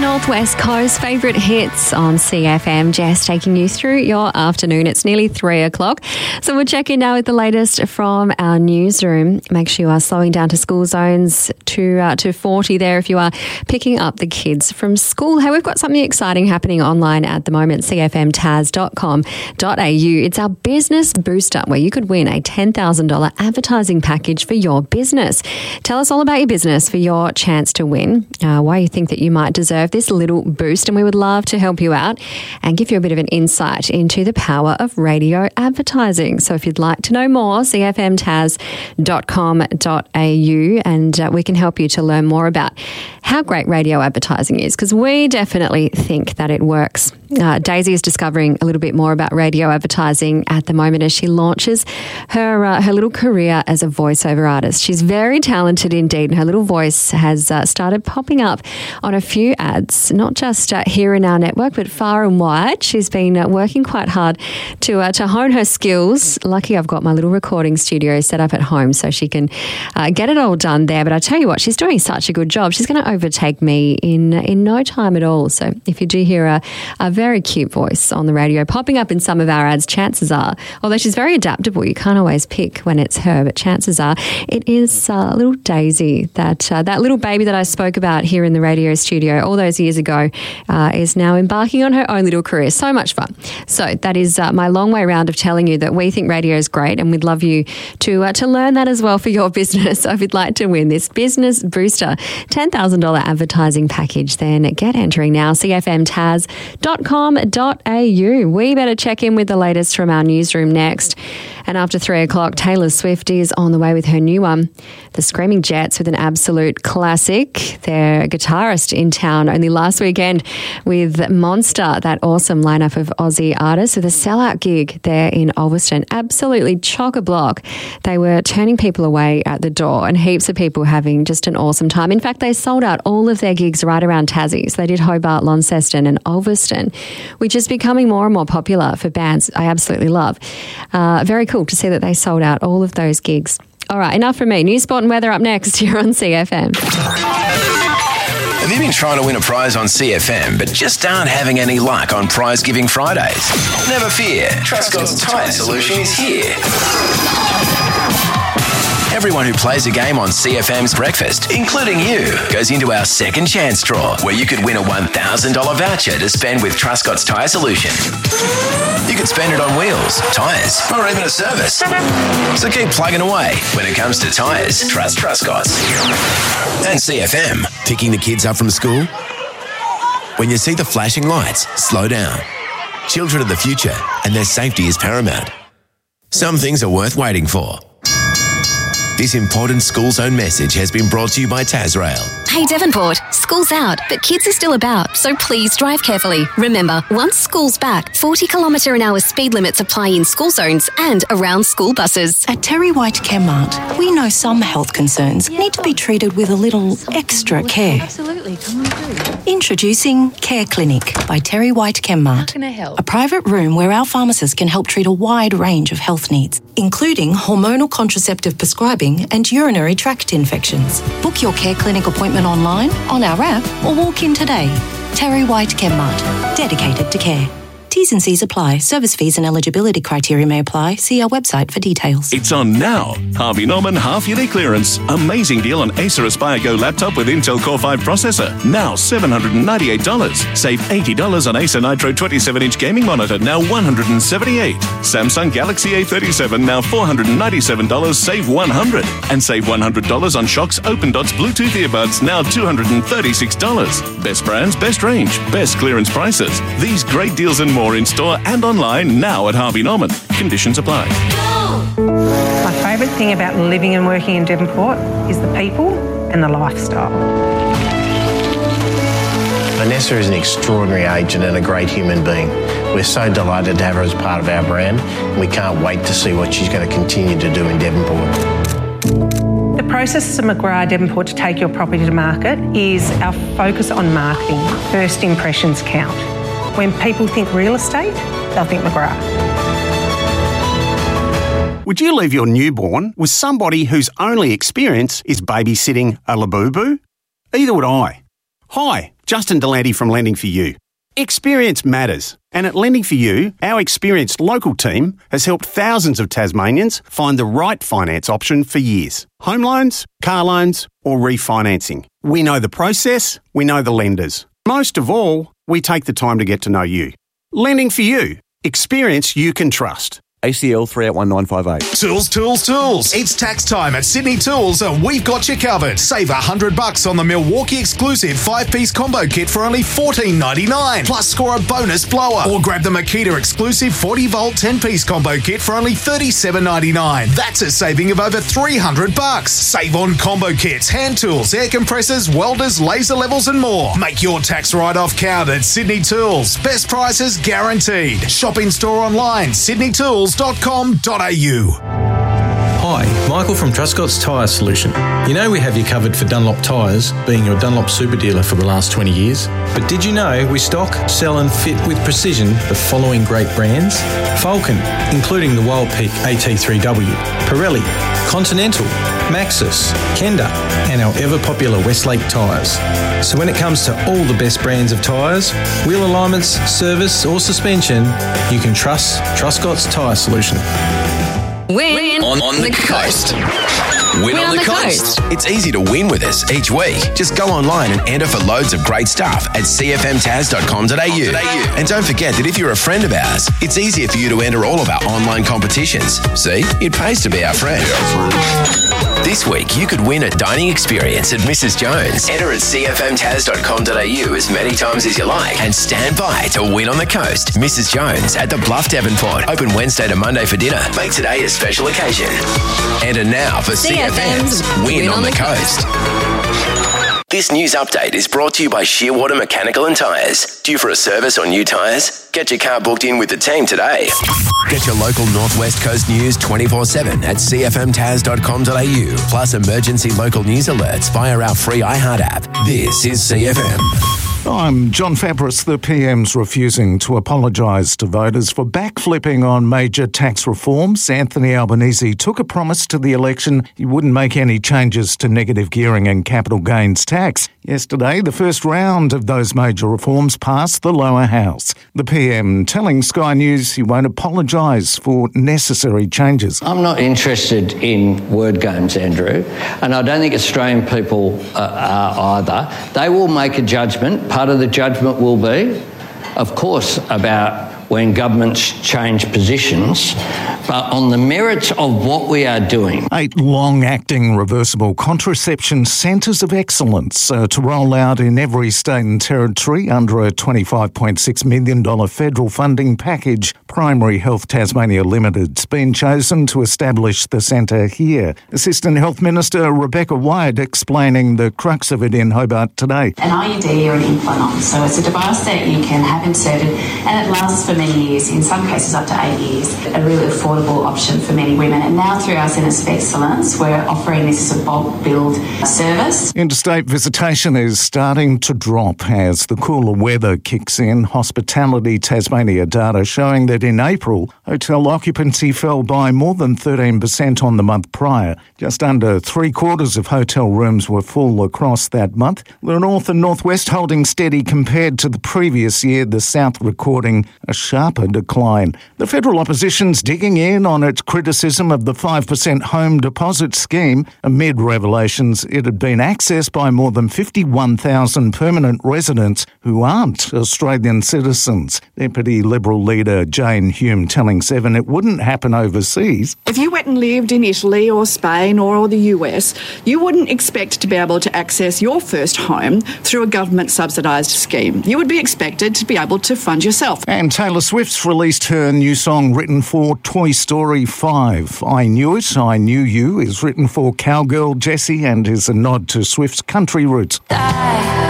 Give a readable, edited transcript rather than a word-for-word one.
Northwest Coast, favourite hits on CFM. Jess taking you through your afternoon. It's nearly 3 o'clock. So we'll check in now with the latest from our newsroom. Make sure you are slowing down to school zones to 40 there if you are picking up the kids from school. Hey, we've got something exciting happening online at the moment, cfmtas.com.au. It's our business booster where you could win a $10,000 advertising package for your business. Tell us all about your business for your chance to win, why you think that you might deserve this little boost, and we would love to help you out and give you a bit of an insight into the power of radio advertising. So if you'd like to know more, cfmtas.com.au, and we can help you to learn more about how great radio advertising is, because we definitely think that it works. Daisy is discovering a little bit more about radio advertising at the moment as she launches her little career as a voiceover artist. She's very talented indeed, and her little voice has started popping up on a few ads, not just here in our network, but far and wide. She's been working quite hard to hone her skills. Lucky I've got my little recording studio set up at home so she can get it all done there. But I tell you what, she's doing such a good job. She's going to overtake me in no time at all. So if you do hear a very cute voice on the radio popping up in some of our ads, chances are, although she's very adaptable, you can't always pick when it's her, but chances are it is little Daisy, that little baby that I spoke about here in the radio studio all those years ago, is now embarking on her own little career. So much fun. So that is my long way round of telling you that we think radio is great, and we'd love you to learn that as well for your business. So if you'd like to win this business booster $10,000 advertising package, then get entering now, cfmtas.com.au. We better check in with the latest from our newsroom next. And after 3 o'clock, Taylor Swift is on the way with her new one, The Screaming Jets, with an absolute classic. Their guitarist in town only last weekend with Monster, that awesome lineup of Aussie artists, with a sellout gig there in Ulverston. Absolutely chock-a-block. They were turning people away at the door, and heaps of people having just an awesome time. In fact, they sold out all of their gigs right around Tassie. So they did Hobart, Launceston and Ulverston, which is becoming more and more popular for bands I absolutely love. Very cool to see that they sold out all of those gigs. All right, enough from me. News, sport and weather up next here on CFM. Have you been trying to win a prize on CFM but just aren't having any luck on Prize Giving Fridays? Never fear. Trustcott's Tyre Solution is here. Everyone who plays a game on CFM's Breakfast, including you, goes into our second chance draw, where you could win a $1,000 voucher to spend with Trustcott's Tyre Solution. You could spend it on wheels, tyres, or even a service. So keep plugging away. When it comes to tyres, trust Trustcott's. And CFM. Picking the kids up from school? When you see the flashing lights, slow down. Children are the future, and their safety is paramount. Some things are worth waiting for. This important school zone message has been brought to you by Tasrail. Hey Devonport, school's out, but kids are still about, so please drive carefully. Remember, once school's back, 40km/h speed limits apply in school zones and around school buses. At Terry White Chemmart, we know some health concerns need to be treated with a little extra care. Absolutely, come on through. Introducing Care Clinic by Terry White Chemmart. How can I help? A private room where our pharmacists can help treat a wide range of health needs, including hormonal contraceptive prescribing and urinary tract infections. Book your Care Clinic appointment online, on our app, or walk in today. Terry White Chemmart, dedicated to care. T's and C's apply. Service fees and eligibility criteria may apply. See our website for details. It's on now. Harvey Norman half-yearly clearance. Amazing deal on Acer Aspire Go laptop with Intel Core 5 processor. Now $798. Save $80 on Acer Nitro 27-inch gaming monitor. Now $178. Samsung Galaxy A37. Now $497. Save $100. And save $100 on Shox Open Dots Bluetooth earbuds. Now $236. Best brands, best range, best clearance prices. These great deals and more in store and online now at Harvey Norman. Conditions apply. My favourite thing about living and working in Devonport is the people and the lifestyle. Vanessa is an extraordinary agent and a great human being. We're so delighted to have her as part of our brand, and we can't wait to see what she's going to continue to do in Devonport. The process of McGrath Devonport to take your property to market is our focus on marketing. First impressions count. When people think real estate, they'll think McGrath. Would you leave your newborn with somebody whose only experience is babysitting a Labubu? Either would I. Hi, Justin Delante from Lending For You. Experience matters, and at Lending For You, our experienced local team has helped thousands of Tasmanians find the right finance option for years. Home loans, car loans, or refinancing. We know the process, we know the lenders. Most of all, we take the time to get to know you. Lending For You. Experience you can trust. ACL 381958. Tools, tools, tools. It's tax time at Sydney Tools and we've got you covered. Save $100 on the Milwaukee exclusive 5-piece combo kit for only $14.99. Plus score a bonus blower. Or grab the Makita exclusive 40-volt 10-piece combo kit for only $37.99. That's a saving of over $300. Save on combo kits, hand tools, air compressors, welders, laser levels and more. Make your tax write-off count at Sydney Tools. Best prices guaranteed. Shop in store online, sydneytools.com.au. Hi, Michael from Truscott's Tyre Solution. You know we have you covered for Dunlop tyres, being your Dunlop super dealer for the last 20 years. But did you know we stock, sell and fit with precision the following great brands? Vulcan, including the Wild Peak AT3W, Pirelli, Continental, Maxxis, Kenda and our ever-popular Westlake tyres. So when it comes to all the best brands of tyres, wheel alignments, service or suspension, you can trust Truscott's Tyre Solution. Win on the coast. Win on the coast. It's easy to win with us each week. Just go online and enter for loads of great stuff at cfmtas.com.au. And don't forget that if you're a friend of ours, it's easier for you to enter all of our online competitions. See, it pays to be our friend. This week, you could win a dining experience at Mrs. Jones. Enter at cfmtas.com.au as many times as you like and stand by to win on the coast. Mrs. Jones at the Bluff Devonport. Open Wednesday to Monday for dinner. Make today a special occasion. Enter now for CFM's Win on the Coast. This news update is brought to you by Shearwater Mechanical and Tyres. Due for a service or new tyres? Get your car booked in with the team today. Get your local Northwest Coast news 24/7 at cfmtas.com.au. Plus emergency local news alerts via our free iHeart app. This is CFM. I'm John Fabris. The PM's refusing to apologise to voters for backflipping on major tax reforms. Anthony Albanese took a promise to the election he wouldn't make any changes to negative gearing and capital gains tax. Yesterday, the first round of those major reforms passed the lower house. The PM telling Sky News he won't apologise for necessary changes. I'm not interested in word games, Andrew, and I don't think Australian people are either. They will make a judgment. Part of the judgment will be, of course, about when governments change positions, but on the merits of what we are doing. 8 long-acting reversible contraception centres of excellence to roll out in every state and territory under a $25.6 million federal funding package. Primary Health Tasmania Limited's been chosen to establish the centre here. Assistant Health Minister Rebecca White explaining the crux of it in Hobart today. An IUD or an implant, so it's a device that you can have inserted and it lasts for many years, in some cases up to 8 years. A really affordable option for many women. And now through our Centres of Excellence, we're offering this as a bulk build service. Interstate visitation is starting to drop as the cooler weather kicks in. Hospitality Tasmania data showing that in April, hotel occupancy fell by more than 13% on the month prior. Just under 3/4 of hotel rooms were full across that month. The north and northwest holding steady compared to the previous year, the south recording a sharper decline. The federal opposition's digging in on its criticism of the 5% home deposit scheme amid revelations it had been accessed by more than 51,000 permanent residents who aren't Australian citizens. Deputy Liberal leader Jane Hume telling Seven it wouldn't happen overseas. If you went and lived in Italy or Spain or the US, you wouldn't expect to be able to access your first home through a government subsidised scheme. You would be expected to be able to fund yourself. And Taylor Swift's released her new song written for Toy Story 5. I Knew It, I Knew You is written for cowgirl Jessie and is a nod to Swift's country roots.